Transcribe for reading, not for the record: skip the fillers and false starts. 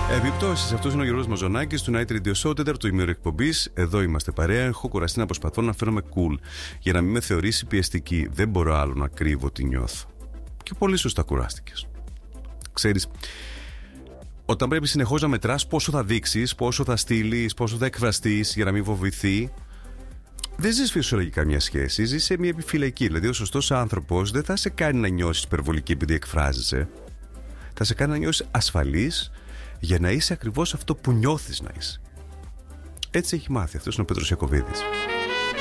Επιπτώσεις. Αυτός είναι ο Γιώργος Μαζονάκης του Night Radio Show, τέταρτο ημέρο εκπομπής. Εδώ είμαστε παρέα. Έχω κουραστεί να προσπαθώ να φέρομαι cool για να μην με θεωρήσει πιεστική. Δεν μπορώ άλλο να κρύβω τι νιώθω. Και πολύ σωστά κουράστηκες. Ξέρεις, όταν πρέπει συνεχώς να μετράς πόσο θα δείξεις, πόσο θα στείλεις, πόσο θα εκφραστείς για να μην φοβηθεί, δεν ζεις φυσιολογικά μια σχέση, ζεις σε μια επιφυλακή. Δηλαδή, ο σωστός άνθρωπος δεν θα σε κάνει να νιώσεις υπερβολική επειδή εκφράζεσαι. Θα σε κάνει να νιώσεις ασφαλής για να είσαι ακριβώς αυτό που νιώθεις να είσαι. Έτσι έχει μάθει. Αυτός είναι ο Πέτρος Ιακωβίδης.